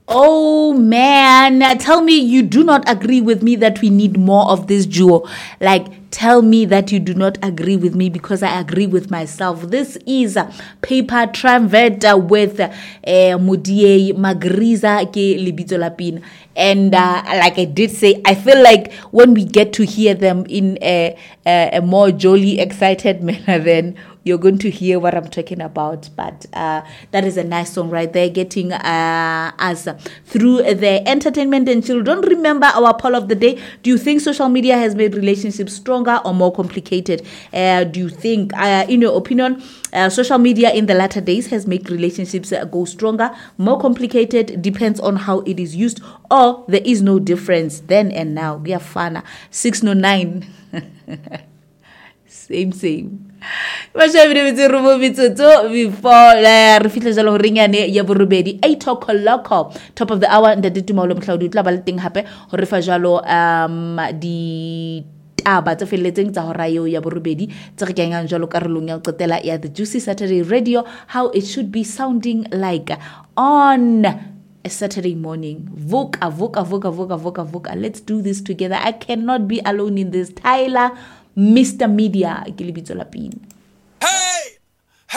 Oh man, tell me you do not agree with me that we need more of this duo. Like, tell me that you do not agree with me because I agree with myself. This is Paper Tramvet with Mudie Magriza ke Libito Lapin. And like I did say, I feel like when we get to hear them in a more jolly, excited manner, then you're going to hear what I'm talking about. But that is a nice song right there, getting us through the entertainment and chill. Don't remember our poll of the day. Do you think social media has made relationships stronger or more complicated? Do you think, in your opinion, social media in the latter days has made relationships go stronger, more complicated? Depends on how it is used, or there is no difference then and now. We are fana 609. Same. Before re fitlha jalo ho ringane ya borobedi 8 o'clock, top of the hour, ntate Tumalo Mhlaudu tla ba le teng hape ho re fa jalo di taba tse felletseng tsa hora eo ya borobedi tse re kengang jalo karolong ya qetela ya the Juicy Saturday Radio, how it should be sounding like on a Saturday morning. Vuka. Let's do this together. I cannot be alone in this. Tyler, Mr. Media, ke lebitso la pina.